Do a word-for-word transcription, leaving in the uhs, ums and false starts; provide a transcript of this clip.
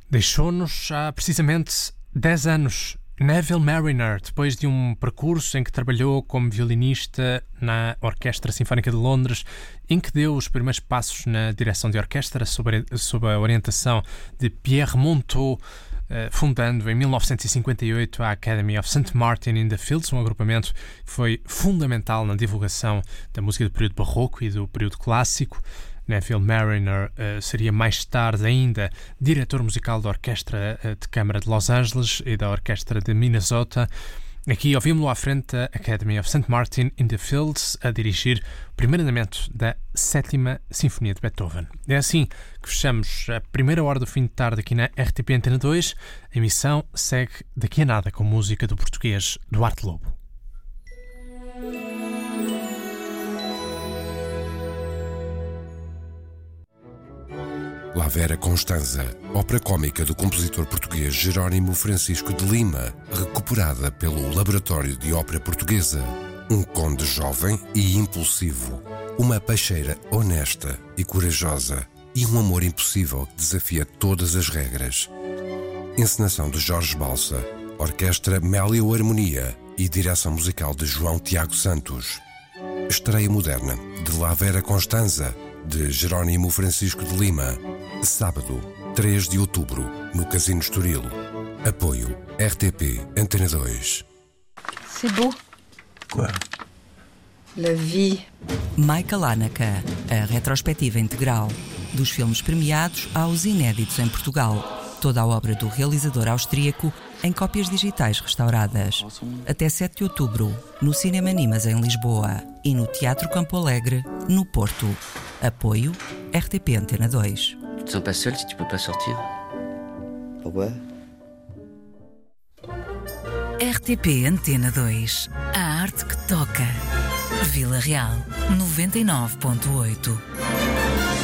Deixou-nos há precisamente dez anos. Neville Marriner, depois de um percurso em que trabalhou como violinista na Orquestra Sinfónica de Londres, em que deu os primeiros passos na direção de orquestra sob, sob a orientação de Pierre Monteux, fundando em mil novecentos e cinquenta e oito a Academy of Saint Martin in the Fields, um agrupamento que foi fundamental na divulgação da música do período barroco e do período clássico. Neville Marriner uh, seria mais tarde ainda diretor musical da Orquestra de Câmara de Los Angeles e da Orquestra de Minnesota. Aqui ouvimos-lo à frente da Academy of Saint Martin in the Fields a dirigir o primeiro andamento da Sétima Sinfonia de Beethoven. É assim que fechamos a primeira hora do fim de tarde aqui na R T P Antena dois. A emissão segue daqui a nada com música do português Duarte Lobo. La Vera Constanza, ópera cómica do compositor português Jerónimo Francisco de Lima, recuperada pelo Laboratório de Ópera Portuguesa. Um conde jovem e impulsivo, uma peixeira honesta e corajosa e um amor impossível que desafia todas as regras. Encenação de Jorge Balsa, Orquestra Mélio Harmonia e direção musical de João Tiago Santos. Estreia moderna de La Vera Constanza, de Jerónimo Francisco de Lima. Sábado, três de outubro, no Casino Estoril. Apoio R T P Antena dois. C'est beau. Quoi? La vie. Michael Haneke, a retrospectiva integral, dos filmes premiados aos inéditos em Portugal. Toda a obra do realizador austríaco em cópias digitais restauradas. Até sete de outubro, no Cinema Nimas em Lisboa e no Teatro Campo Alegre, no Porto. Apoio R T P Antena dois. Tu te sens pas seul si tu peux pas sortir? Pourquoi? R T P Antena dois. A arte que toca. Vila Real, noventa e nove ponto oito.